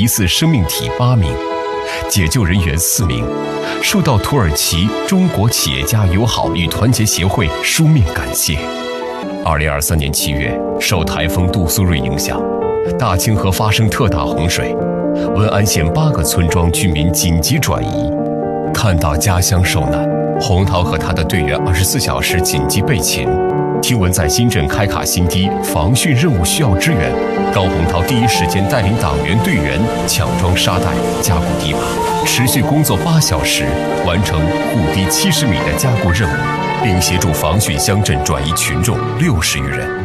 疑似生命体8名，解救人员4名，受到土耳其中国企业家友好与团结协会书面感谢。2023年7月，受台风杜苏芮影响，大清河发生特大洪水，文安县8个村庄居民紧急转移。看到家乡受难，洪涛和他的队员24小时紧急备勤。听闻在新镇开卡新堤防汛任务需要支援，高洪涛第一时间带领党员队员抢装沙袋、加固堤坝，持续工作8小时，完成护堤70米的加固任务，并协助防汛乡镇转移群众60余人。